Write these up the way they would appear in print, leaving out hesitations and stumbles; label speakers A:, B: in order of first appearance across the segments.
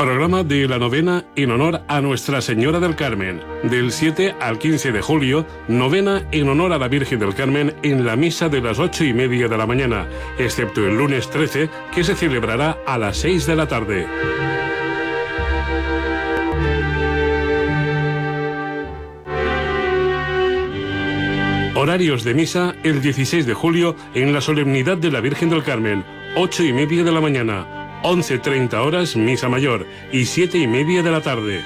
A: Programa de la novena en honor a Nuestra Señora del Carmen. Del 7 al 15 de julio, novena en honor a la Virgen del Carmen en la misa de las 8:30 de la mañana, excepto el lunes 13, que se celebrará a las 6 de la tarde. Horarios de misa el 16 de julio en la solemnidad de la Virgen del Carmen, 8:30 de la mañana. 11:30 horas misa mayor y 7:30 de la tarde.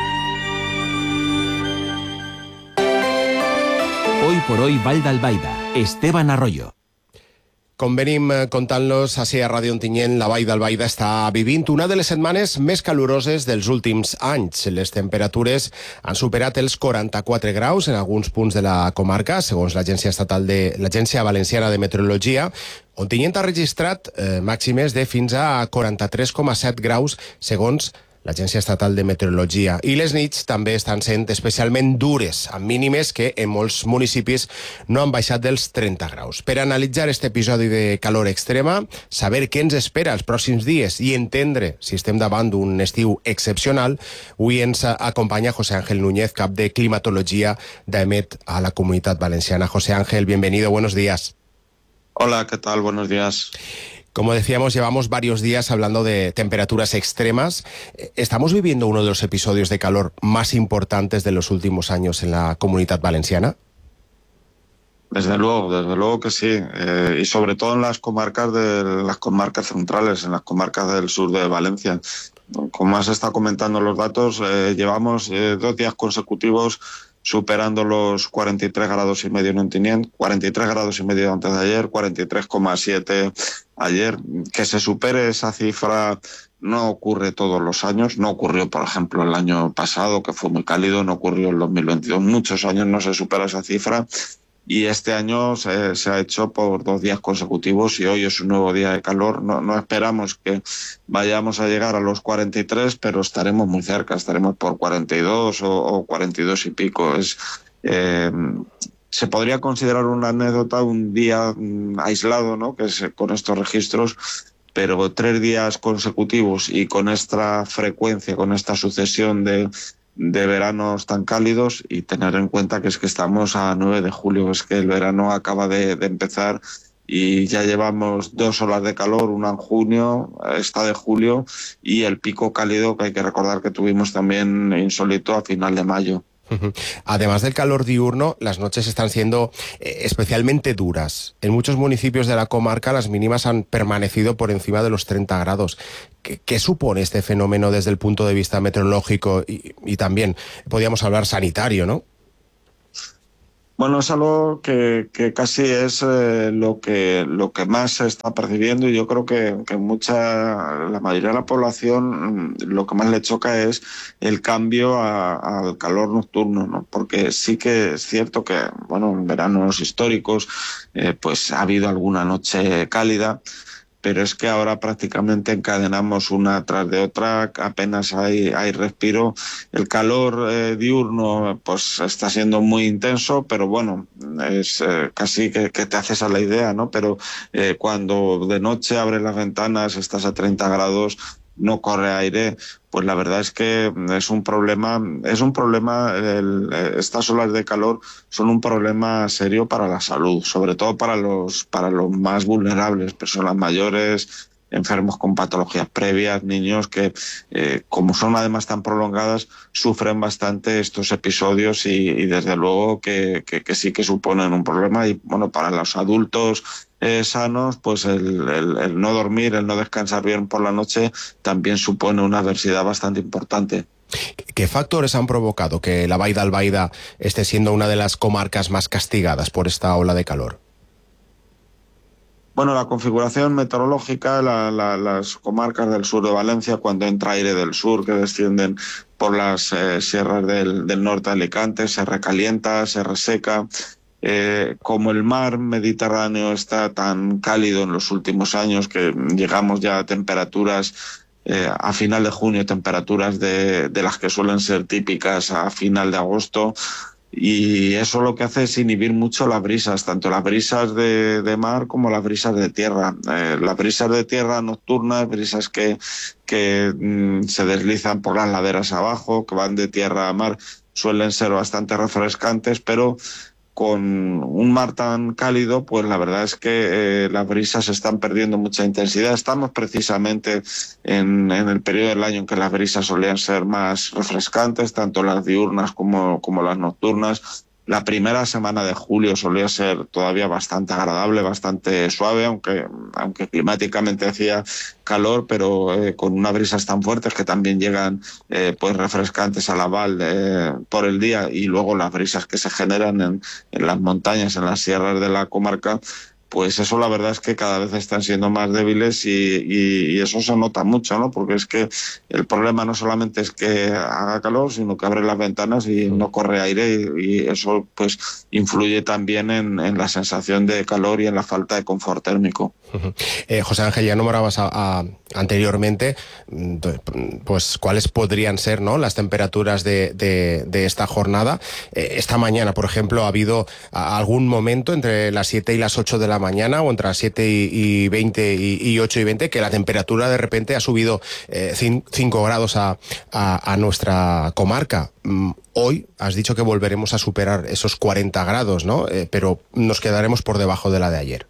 B: Hoy por hoy Vall d'Albaida, Esteban Arroyo.
C: Com venim contant-los ací a Ràdio Ontinyent, la Vall d'Albaida està vivint una de les setmanes més caloroses dels últims anys. Les temperatures han superat els 44 graus en alguns punts de la comarca, segons l'Agència Valenciana de Meteorologia. Ontinyent ha registrat màximes de fins a 43,7 graus, segons l'Agència Estatal de Meteorologia. I les nits també estan sent especialment dures, amb mínimes que en molts municipis no han baixat dels 30 graus. Per analitzar aquest episodi de calor extrema, saber què ens espera els pròxims dies i entendre si estem davant d'un estiu excepcional, avui ens acompanya José Ángel Núñez, cap de climatologia d'EMET a la Comunitat Valenciana. José Ángel, bienvenido, buenos días.
D: Hola, ¿qué tal? Buenos días.
C: Como decíamos, llevamos varios días hablando de temperaturas extremas. ¿Estamos viviendo uno de los episodios de calor más importantes de los últimos años en la Comunidad Valenciana?
D: Desde luego que sí. Y sobre todo en las comarcas centrales, en las comarcas del sur de Valencia. Como has estado comentando los datos, llevamos 2 días consecutivos superando los 43 grados y medio en Ontinyent, 43 grados y medio antes de ayer, 43,7 ayer. Que se supere esa cifra no ocurre todos los años, no ocurrió, por ejemplo, el año pasado, que fue muy cálido, no ocurrió en 2022, muchos años no se supera esa cifra. Y este año se ha hecho por 2 días consecutivos y hoy es un nuevo día de calor. No esperamos que vayamos a llegar a los 43, pero estaremos muy cerca, estaremos por 42 o 42 y pico. Se podría considerar una anécdota, un día aislado, ¿no?, que es con estos registros, pero 3 días consecutivos y con esta frecuencia, con esta sucesión de veranos tan cálidos, y tener en cuenta que es que estamos a 9 de julio, es que el verano acaba de empezar y ya llevamos 2 olas de calor, una en junio, esta de julio, y el pico cálido que hay que recordar que tuvimos también insólito a final de mayo.
C: Además del calor diurno, las noches están siendo especialmente duras. En muchos municipios de la comarca las mínimas han permanecido por encima de los 30 grados. ¿Qué supone este fenómeno desde el punto de vista meteorológico y también, podríamos hablar, sanitario, ¿no?
D: Bueno, es algo que casi es lo que más se está percibiendo, y yo creo que la mayoría de la población lo que más le choca es el cambio al calor nocturno, ¿no? Porque sí que es cierto que, bueno, en veranos históricos pues ha habido alguna noche cálida, pero es que ahora prácticamente encadenamos una tras de otra, apenas hay respiro. El calor diurno pues está siendo muy intenso, pero bueno, es casi que te haces a la idea, ¿no? Pero cuando de noche abres las ventanas, estás a 30 grados, no corre aire, pues la verdad es que es un problema, estas olas de calor son un problema serio para la salud, sobre todo para los más vulnerables, personas mayores, enfermos con patologías previas, niños que, como son además tan prolongadas, sufren bastante estos episodios y desde luego que sí que suponen un problema. Y bueno, para los adultos sanos, pues el no dormir, el no descansar bien por la noche también supone una adversidad bastante importante.
C: ¿Qué factores han provocado que la Vall d'Albaida esté siendo una de las comarcas más castigadas por esta ola de calor?
D: Bueno, la configuración meteorológica, las comarcas del sur de Valencia, cuando entra aire del sur que descienden por las sierras del norte de Alicante, se recalienta, se reseca. Como el mar Mediterráneo está tan cálido en los últimos años que llegamos ya a temperaturas a final de junio, temperaturas de las que suelen ser típicas a final de agosto, y eso lo que hace es inhibir mucho las brisas, tanto las brisas de mar como las brisas de tierra. Las brisas de tierra nocturnas, brisas que se deslizan por las laderas abajo, que van de tierra a mar, suelen ser bastante refrescantes, pero con un mar tan cálido, pues la verdad es que las brisas están perdiendo mucha intensidad. Estamos precisamente en el periodo del año en que las brisas solían ser más refrescantes, tanto las diurnas como las nocturnas. La primera semana de julio solía ser todavía bastante agradable, bastante suave, aunque climáticamente hacía calor, pero con unas brisas tan fuertes que también llegan pues refrescantes a la val por el día, y luego las brisas que se generan en las montañas, en las sierras de la comarca, pues eso la verdad es que cada vez están siendo más débiles y eso se nota mucho, ¿no? Porque es que el problema no solamente es que haga calor, sino que abre las ventanas y no corre aire y eso pues influye también en la sensación de calor y en la falta de confort térmico.
C: José Ángel, ya nombrabas anteriormente, pues cuáles podrían ser, ¿no?, las temperaturas de esta jornada. Esta mañana, por ejemplo, ha habido algún momento entre las 7 y las 8 de la mañana, o entre las 7 y 20 y 8 y 20, que la temperatura de repente ha subido 5 grados a nuestra comarca. Hoy has dicho que volveremos a superar esos 40 grados, ¿no? Pero nos quedaremos por debajo de la de ayer.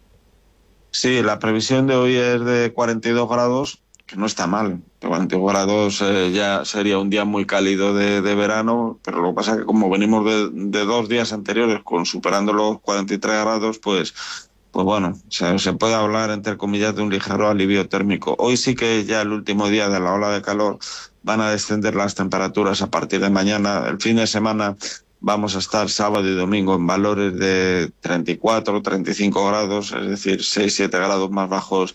D: Sí, la previsión de hoy es de 42 grados, que no está mal. 42 grados ya sería un día muy cálido de verano, pero lo que pasa es que como venimos de 2 días anteriores superando los 43 grados, pues bueno, se puede hablar, entre comillas, de un ligero alivio térmico. Hoy sí que ya el último día de la ola de calor van a descender las temperaturas a partir de mañana. El fin de semana vamos a estar sábado y domingo en valores de 34, 35 grados, es decir, 6, 7 grados más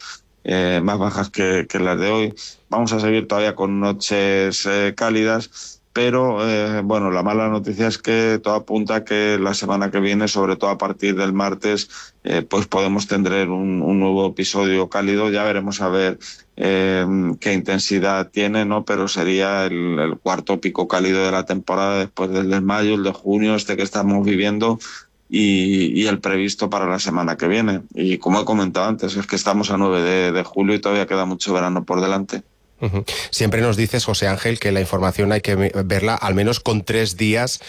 D: bajas que las de hoy. Vamos a seguir todavía con noches cálidas, pero bueno, la mala noticia es que todo apunta a que la semana que viene, sobre todo a partir del martes, pues podemos tener un nuevo episodio cálido. Ya veremos a ver qué intensidad tiene, ¿no? Pero sería el cuarto pico cálido de la temporada, después del de mayo, el de junio, que estamos viviendo, y el previsto para la semana que viene. Y como he comentado antes, es que estamos a 9 de julio y todavía queda mucho verano por delante.
C: Siempre nos dices, José Ángel, que la información hay que verla al menos con 3 días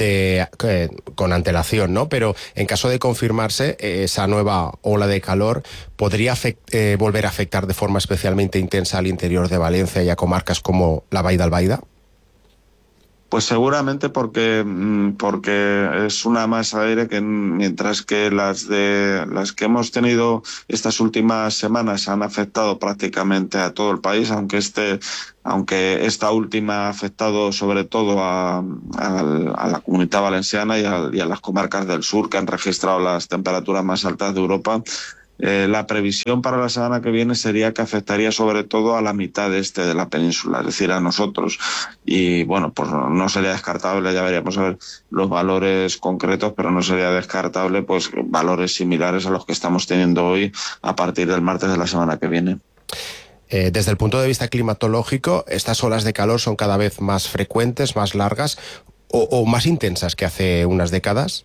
C: con antelación, ¿no? Pero en caso de confirmarse, esa nueva ola de calor podría volver a afectar de forma especialmente intensa al interior de Valencia y a comarcas como la Vall d'Albaida.
D: Pues seguramente porque es una masa de aire que, mientras que las que hemos tenido estas últimas semanas han afectado prácticamente a todo el país, aunque esta última ha afectado sobre todo a la Comunitat Valenciana y a las comarcas del sur, que han registrado las temperaturas más altas de Europa. La previsión para la semana que viene sería que afectaría sobre todo a la mitad de la península, es decir, a nosotros. Y bueno, pues no sería descartable, ya veríamos a ver los valores concretos, pero no sería descartable pues valores similares a los que estamos teniendo hoy a partir del martes de la semana que viene.
C: Desde el punto de vista climatológico, ¿estas olas de calor son cada vez más frecuentes, más largas o más intensas que hace unas décadas?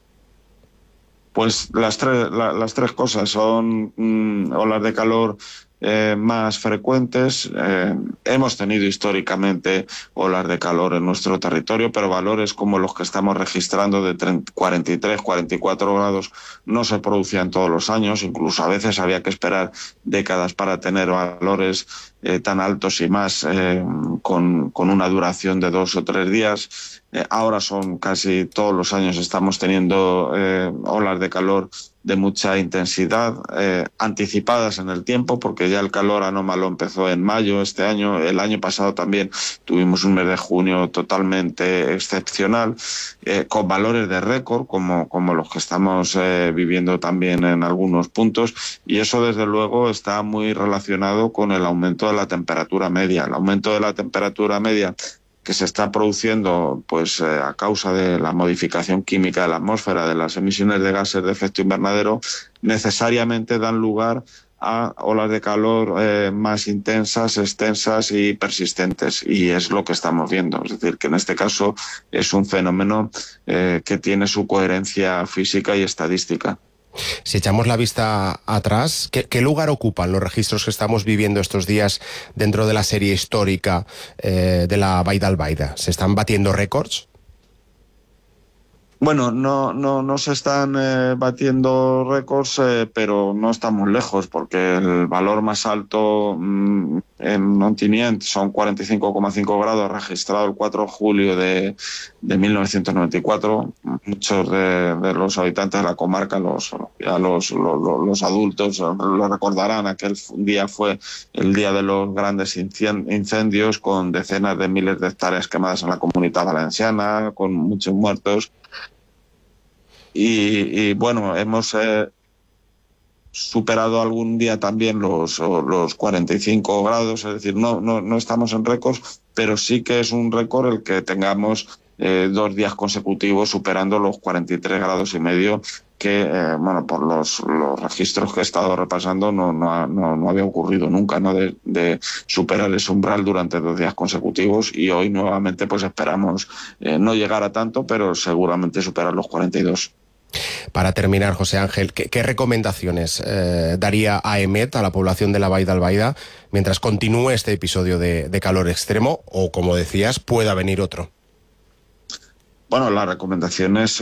D: Pues las tres cosas son olas de calor más frecuentes. Hemos tenido históricamente olas de calor en nuestro territorio, pero valores como los que estamos registrando de 43, 44 grados no se producían todos los años. Incluso a veces había que esperar décadas para tener valores tan altos y más con una duración de 2 o 3 días. Ahora son casi todos los años estamos teniendo olas de calor de mucha intensidad, anticipadas en el tiempo, porque ya el calor anómalo empezó en mayo este año. El año pasado también tuvimos un mes de junio totalmente excepcional, con valores de récord como los que estamos viviendo también en algunos puntos, y eso desde luego está muy relacionado con el aumento de la temperatura media. El aumento de la temperatura media que se está produciendo pues a causa de la modificación química de la atmósfera, de las emisiones de gases de efecto invernadero, necesariamente dan lugar a olas de calor más intensas, extensas y persistentes, y es lo que estamos viendo. Es decir, que en este caso es un fenómeno que tiene su coherencia física y estadística.
C: Si echamos la vista atrás, ¿qué lugar ocupan los registros que estamos viviendo estos días dentro de la serie histórica de la Vall d'Albaida? ¿Se están batiendo récords?
D: Bueno, no se están batiendo récords, pero no estamos lejos, porque el valor más alto en Ontinyent son 45,5 grados, registrado el 4 de julio de 1994. Muchos de los habitantes de la comarca, los adultos, lo recordarán. Aquel día fue el día de los grandes incendios, con decenas de miles de hectáreas quemadas en la Comunitat Valenciana, con muchos muertos. Y bueno, hemos superado algún día también los 45 grados, es decir, no estamos en récords, pero sí que es un récord el que tengamos 2 días consecutivos superando los 43 grados y medio, que bueno, por los registros que he estado repasando no había ocurrido nunca, ¿no? De superar ese umbral durante 2 días consecutivos, y hoy nuevamente pues esperamos no llegar a tanto, pero seguramente superar los 42.
C: Para terminar, José Ángel, ¿qué recomendaciones daría AEMET a la población de la Vall d'Albaida mientras continúe este episodio de calor extremo, o, como decías, pueda venir otro?
D: Bueno, las recomendaciones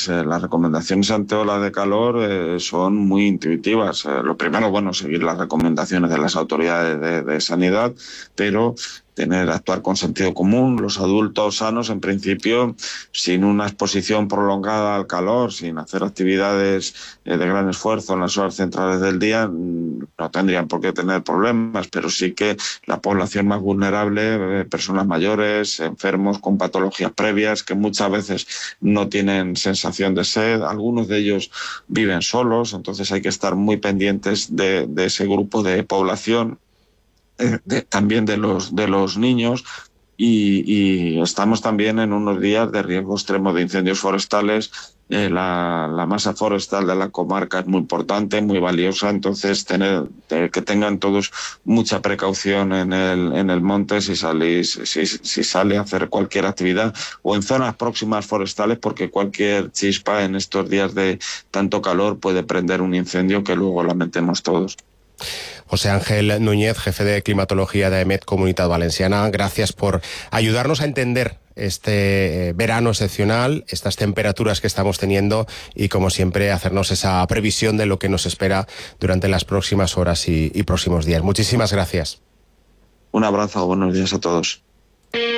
D: ante olas de calor son muy intuitivas. Lo primero, bueno, seguir las recomendaciones de las autoridades de sanidad, pero actuar con sentido común. Los adultos sanos, en principio, sin una exposición prolongada al calor, sin hacer actividades de gran esfuerzo en las horas centrales del día, no tendrían por qué tener problemas, pero sí que la población más vulnerable, personas mayores, enfermos con patologías previas, que muchas veces no tienen sensación de sed, algunos de ellos viven solos, entonces hay que estar muy pendientes de ese grupo de población. También de los niños, y estamos también en unos días de riesgo extremo de incendios forestales. La masa forestal de la comarca es muy importante, muy valiosa, entonces que tengan todos mucha precaución en el monte si sale a hacer cualquier actividad, o en zonas próximas forestales, porque cualquier chispa en estos días de tanto calor puede prender un incendio que luego lamentemos todos.
C: José Ángel Núñez, jefe de climatología de AEMET Comunitat Valenciana, gracias por ayudarnos a entender este verano excepcional, estas temperaturas que estamos teniendo, y, como siempre, hacernos esa previsión de lo que nos espera durante las próximas horas y próximos días. Muchísimas gracias.
D: Un abrazo, buenos días a todos.